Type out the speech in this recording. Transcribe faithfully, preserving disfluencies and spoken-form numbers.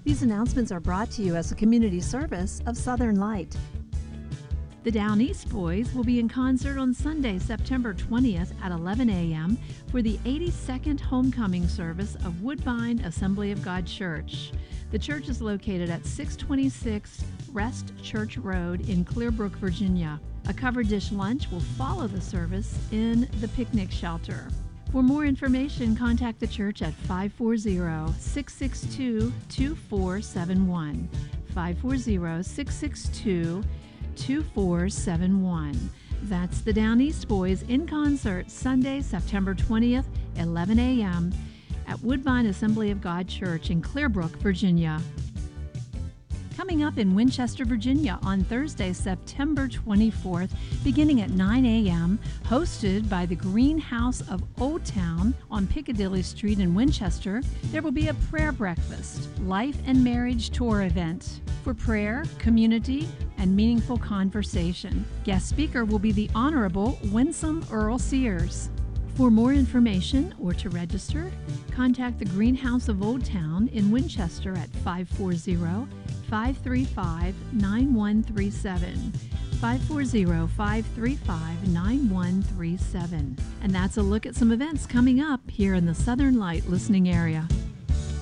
These announcements are brought to you as a community service of Southern Light. The Down East Boys will be in concert on Sunday, September twentieth at eleven a m for the eighty-second homecoming service of Woodbine Assembly of God Church. The church is located at six twenty-six Rest Church Road in Clearbrook, Virginia. A covered dish lunch will follow the service in the picnic shelter. For more information, contact the church at five four zero, six six two, two four seven one. five four zero, six six two, two four seven one. That's the Down East Boys in concert Sunday, September twentieth, eleven a m at Woodbine Assembly of God Church in Clearbrook, Virginia. Coming up in Winchester, Virginia on Thursday, September twenty-fourth, beginning at nine a m, hosted by the Greenhouse of Old Town on Piccadilly Street in Winchester, there will be a prayer breakfast, life and marriage tour event for prayer, community, and meaningful conversation. Guest speaker will be the Honorable Winsome Earl Sears. For more information or to register, contact the Greenhouse of Old Town in Winchester at five four zero, five three five, nine one three seven. five four zero, five three five, nine one three seven. And that's a look at some events coming up here in the Southern Light listening area.